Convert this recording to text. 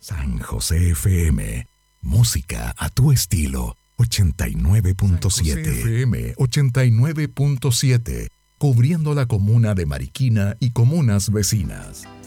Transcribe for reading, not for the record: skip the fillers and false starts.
San José FM, música a tu estilo, 89.7. FM 89.7, cubriendo la comuna de Mariquina y comunas vecinas.